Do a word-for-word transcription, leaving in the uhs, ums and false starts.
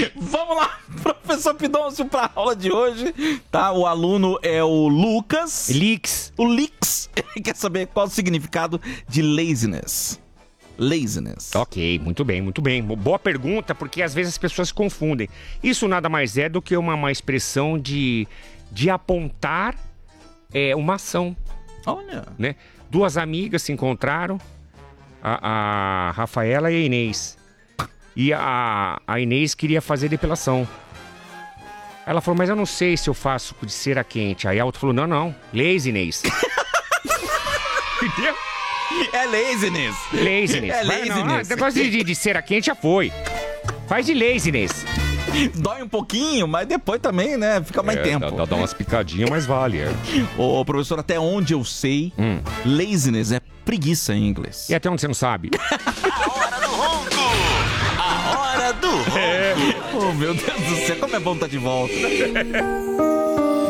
Vamos lá, professor Pidoncio, para a aula de hoje, tá? O aluno é o Lucas. Lix. O Lix. Ele quer saber qual o significado de laziness. Laziness. Ok, muito bem, muito bem. Boa pergunta, porque às vezes as pessoas se confundem. Isso nada mais é do que uma, uma expressão de, de apontar é, uma ação. Olha. Né? Duas amigas se encontraram, a, a Rafaela e a Inês. E a, a Inês queria fazer depilação. Ela falou, mas eu não sei se eu faço de cera quente. Aí a outra falou, não, não, laziness. Entendeu? É laziness. Laziness. É Vai, laziness. não, não, negócio de, de cera quente já foi. Faz de laziness. Dói um pouquinho, mas depois também, né? Fica mais É, tempo. Dá, dá umas picadinhas, mas vale. É. Ô, professor, até onde eu sei, Hum. laziness é preguiça em inglês. E até onde você não sabe? A hora do ronco. A hora do ronco. Oh, meu Deus do céu, como é bom estar de volta.